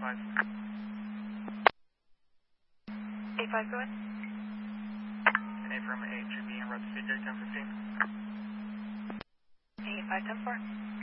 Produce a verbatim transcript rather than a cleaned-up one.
five. eight five, go ahead. An eight from eight, G B, en route to C J ten fifteen. eight five, ten four.